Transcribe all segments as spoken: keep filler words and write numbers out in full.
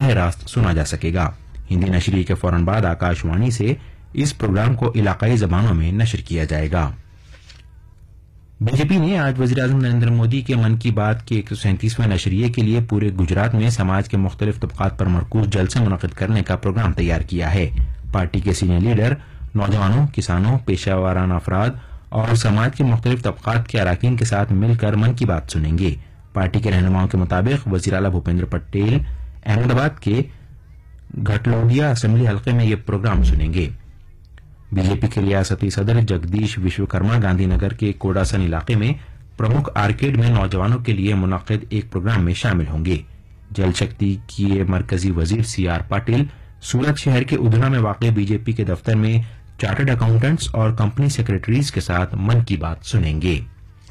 براہ راست سنا جا سکے گا۔ ہندی نشریے کے فوراً بعد آکاشوانی سے اس پروگرام کو علاقائی زبانوں میں نشر کیا جائے گا۔ بی جے پی نے آج وزیراعظم نریندر مودی کے من کی بات کے ایک سو سینتیسویں نشریے کے لیے پورے گجرات میں سماج کے مختلف طبقات پر مرکوز جلسے منعقد کرنے کا پروگرام تیار کیا ہے۔ پارٹی کے سینئر لیڈر نوجوانوں، کسانوں، پیشہ ورانہ افراد اور سماج کے مختلف طبقات کے اراکین کے ساتھ مل کر من کی بات سنیں گے۔ پارٹی کے رہنماؤں کے مطابق وزیر اعلیٰ بھوپیندر پٹیل احمد آباد کے گھٹلوڈیا اسمبلی حلقے میں یہ پروگرام سنیں گے۔ بی جے پی کے ریاستی صدر جگدیش وشوکرما گاندھی نگر کے کوڈاسن علاقے میں پرمکھ آرکیڈ میں نوجوانوں کے لیے منعقد ایک پروگرام میں شامل ہوں گے۔ جل شکتی کے مرکزی وزیر سی آر پاٹل سورت شہر کے ادھنا میں واقع بی جے پی کے دفتر میں چارٹرڈ اکاؤنٹنٹس اور کمپنی سیکرٹریز کے ساتھ من کی بات سنیں گے۔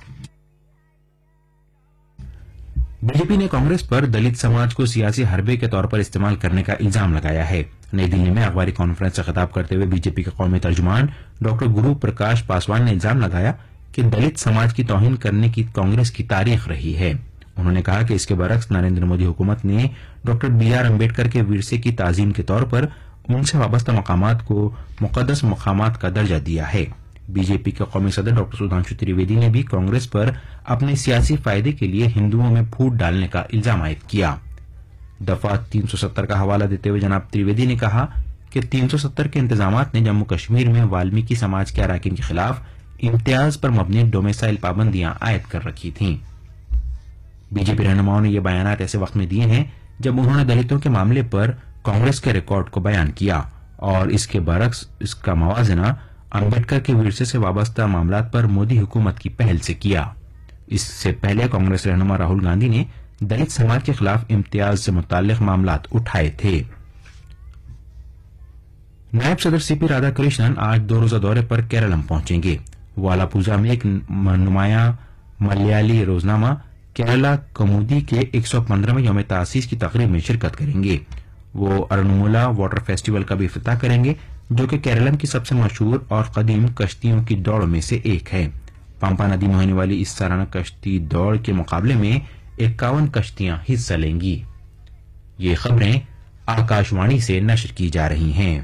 بی جے پی نے کانگریس پر دلت سماج کو سیاسی حربے کے طور پر استعمال کرنے کا الزام لگایا ہے۔ نئی دلی میں اخباری کانفرنس سے خطاب کرتے ہوئے بی جے پی کے قومی ترجمان ڈاکٹر گرو پرکاش پاسوان نے الزام لگایا کہ دلت سماج کی توہین کرنے کی کانگریس کی تاریخ رہی ہے۔ انہوں نے کہا کہ اس کے برعکس نریندر مودی حکومت نے ڈاکٹر بی آر امبیڈکر کے ورثے کی تعظیم کے طور پر ان سے وابستہ مقامات کو مقدس مقامات کا درجہ دیا ہے۔ بی جے پی کے قومی صدر ڈاکٹر سدھانشو تریویدی نے بھی کانگریس پر اپنے سیاسی فائدے کے لیے ہندوؤں میں پھوٹ ڈالنے کا الزام عائد کیا۔ دفعہ تین سو ستر کا حوالہ دیتے ہوئے جناب تریویدی نے کہا کہ تین سو ستر کے انتظامات نے جموں کشمیر میں والمیکی سماج کے اراکین کے خلاف امتیاز پر مبنی ڈومیسائل پابندیاں عائد کر رکھی تھیں۔ بی جے پی رہنماؤں نے یہ بیانات ایسے وقت میں دیے ہیں جب انہوں نے دلتوں کے معاملے پر کانگریس کے ریکارڈ کو بیان کیا اور اس کے برعکس اس کا موازنہ امبیڈکر کے ورثے سے وابستہ معاملات پر مودی حکومت کی پہل سے کیا۔ اس سے پہلے کانگریس رہنما راہل گاندھی نے دلت سماج کے خلاف امتیاز سے متعلق معاملات اٹھائے تھے۔ نائب صدر سی پی رادھا کرشنن آج دو روزہ دورے پر کیرالم پہنچیں گے۔ وہ آلاپوزا میں ایک نمایاں ملیالی روزنامہ کیرلا کمودی کے ایک سو پندرہویں یوم تاسیس کی تقریب میں شرکت کریں گے۔ وہ ارنمولا واٹر فیسٹیول کا بھی افتتاح کریں گے جو کہ کیرالم کی سب سے مشہور اور قدیم کشتیوں کی دوڑ میں سے ایک ہے۔ پامپا ندی میں ہونے والی اس سالانہ کشتی دوڑ کے مقابلے میں اکاون کشتیاں حصہ لیں گی۔ یہ خبریں آکاشوانی سے نشر کی جا رہی ہیں۔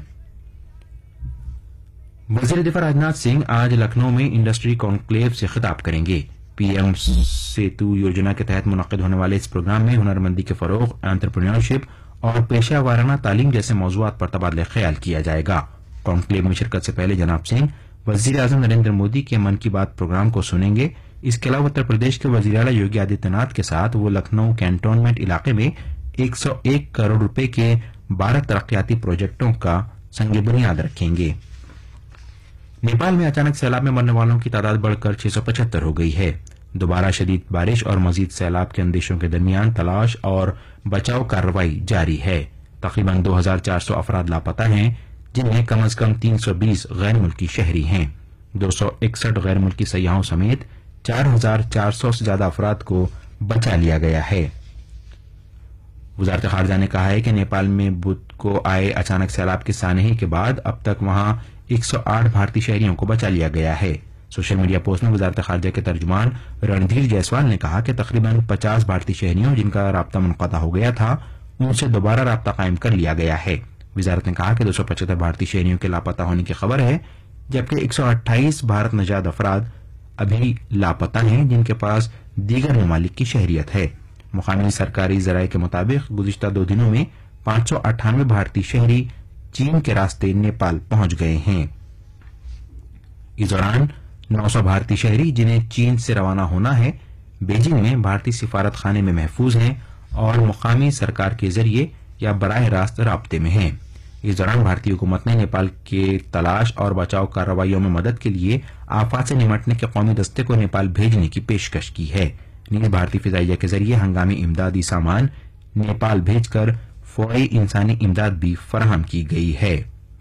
وزیر دفاع راجناتھ سنگھ آج لکھنؤ میں انڈسٹری کانکلیو سے خطاب کریں گے۔ پی ایم سیتو یوجنا کے تحت منعقد ہونے والے اس پروگرام میں ہنرمندی کے فروغ، انٹرپرینیورشپ اور پیشہ ورانہ تعلیم جیسے موضوعات پر تبادلہ خیال کیا جائے گا۔ کانکلیو میں شرکت سے پہلے جناب سنگھ وزیر اعظم نریندر مودی کے من کی بات پروگرام کو سنیں گے۔ اس کے علاوہ اتر پردیش کے وزیر اعلیٰ یوگی آدتیہ ناتھ کے ساتھ وہ لکھنؤ کینٹونمنٹ علاقے میں ایک سو ایک کروڑ روپے کے بارہ ترقیاتی پروجیکٹوں کا سنگ بنیاد رکھیں گے۔ نیپال میں اچانک سیلاب میں مرنے والوں کی تعداد بڑھ کر چھ سو پچہتر ہو گئی ہے۔ دوبارہ شدید بارش اور مزید سیلاب کے اندیشوں کے درمیان تلاش اور بچاؤ کارروائی جاری ہے۔ تقریباً دو ہزار چار سو افراد لاپتہ ہیں جن میں کم از کم تین سو بیس غیر ملکی شہری ہیں۔ دو سو اکسٹھ غیر ملکی سیاحوں سمیت چار ہزار چار سو سے زیادہ افراد کو بچا لیا گیا ہے۔ وزارت خارجہ نے کہا ہے کہ نیپال میں بدھ کو آئے اچانک سیلاب کے سانحے کے بعد اب تک وہاں ایک سو آٹھ بھارتی شہریوں کو بچا لیا گیا ہے۔ سوشل میڈیا پوسٹ میں وزارت خارجہ کے ترجمان رندھیر جیسوال نے کہا کہ تقریباً پچاس بھارتی شہریوں جن کا رابطہ منقطع ہو گیا تھا ان سے دوبارہ رابطہ قائم کر لیا گیا ہے۔ وزارت نے کہا کہ دو سو پچہتر بھارتی شہریوں کے لاپتہ ہونے کی خبر ہے جبکہ ایک سو اٹھائیس بھارت نژاد افراد ابھی لاپتہ ہیں جن کے پاس دیگر ممالک کی شہریت ہے۔ مقامی سرکاری ذرائع کے مطابق گزشتہ دو دنوں میں پانچ سو اٹھانوے بھارتی شہری چین کے راستے نیپال پہنچ گئے ہیں۔ اس دوران نو سو بھارتی شہری جنہیں چین سے روانہ ہونا ہے بیجنگ میں بھارتی سفارت خانے میں محفوظ ہیں اور مقامی سرکار کے ذریعے یا براہ راست رابطے میں ہیں۔ اس دوران بھارتی حکومت نے نیپال کے تلاش اور بچاؤ کارروائیوں میں مدد کے لیے آفات سے نمٹنے کے قومی دستے کو نیپال بھیجنے کی پیشکش کی ہے۔ نیز بھارتی فضائیہ کے ذریعے ہنگامی امدادی سامان نیپال بھیج کر فوری انسانی امداد بھی فراہم کی گئی ہے۔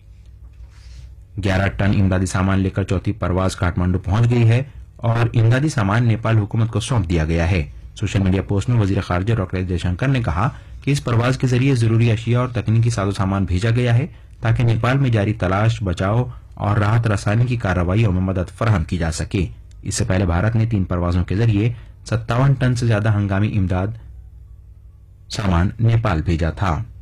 گیارہ ٹن امدادی سامان لے کر چوتھی پرواز کاٹمانڈو پہنچ گئی ہے اور امدادی سامان نیپال حکومت کو سونپ دیا گیا ہے۔ سوشل میڈیا پوسٹ میں وزیر خارجہ ڈاکٹر ایس جے شنکر نے کہا کہ اس پرواز کے ذریعے ضروری اشیاء اور تکنیکی ساز و سامان بھیجا گیا ہے تاکہ نیپال میں جاری تلاش، بچاؤ اور راحت رسانی کی کارروائیوں میں مدد فراہم کی جا سکے۔ اس سے پہلے بھارت نے تین پروازوں کے ذریعے ستاون ٹن سے زیادہ ہنگامی امداد سامان نیپال بھیجا تھا۔